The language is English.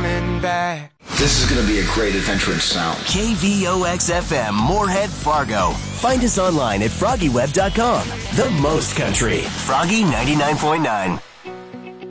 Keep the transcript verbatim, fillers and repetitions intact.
coming back. This is going to be a great adventure in sound. K V O X F M, Moorhead, Fargo. Find us online at froggy web dot com. The most country. Froggy ninety-nine point nine.